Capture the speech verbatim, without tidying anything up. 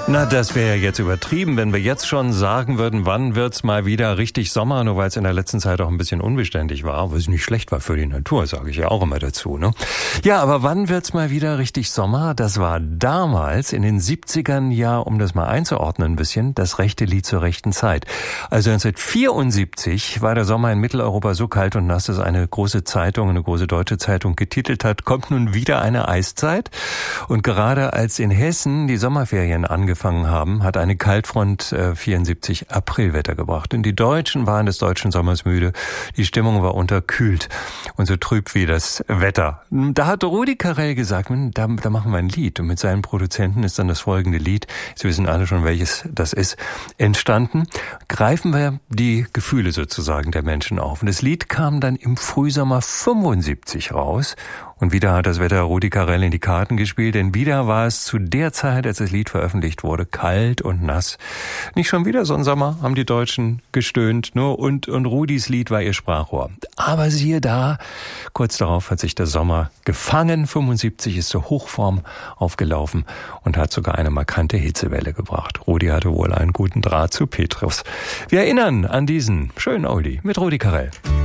Na, das wäre jetzt übertrieben, wenn wir jetzt schon sagen würden, wann wird's mal wieder richtig Sommer, nur weil es in der letzten Zeit auch ein bisschen unbeständig war, was nicht schlecht war für die Natur, sage ich ja auch immer dazu, ne? Ja, aber wann wird's mal wieder richtig Sommer? Das war damals in den siebzigern, ja, um das mal einzuordnen ein bisschen, das rechte Lied zur rechten Zeit. Also neunzehnhundertvierundsiebzig war der Sommer in Mitteleuropa so kalt und nass, dass eine große Zeitung, eine große deutsche Zeitung getitelt hat, kommt nun wieder eine Eiszeit? Und gerade als in Hessen die Sommerferien angefangen angefangen haben, hat eine Kaltfront äh, vierundsiebzig Aprilwetter gebracht. Und die Deutschen waren des deutschen Sommers müde. Die Stimmung war unterkühlt und so trüb wie das Wetter. Da hat Rudi Carrell gesagt, da, da machen wir ein Lied. Und mit seinen Produzenten ist dann das folgende Lied, Sie wissen alle schon, welches das ist, entstanden. Greifen wir die Gefühle sozusagen der Menschen auf. Und das Lied kam dann im Frühsommer fünfundsiebzig raus. Und wieder hat das Wetter Rudi Carrell in die Karten gespielt, denn wieder war es zu der Zeit, als das Lied veröffentlicht wurde, kalt und nass. Nicht schon wieder so ein Sommer, haben die Deutschen gestöhnt, nur und, und Rudis Lied war ihr Sprachrohr. Aber siehe da, kurz darauf hat sich der Sommer gefangen, fünfundsiebzig ist zur Hochform aufgelaufen und hat sogar eine markante Hitzewelle gebracht. Rudi hatte wohl einen guten Draht zu Petrus. Wir erinnern an diesen schönen Oldie mit Rudi Carrell.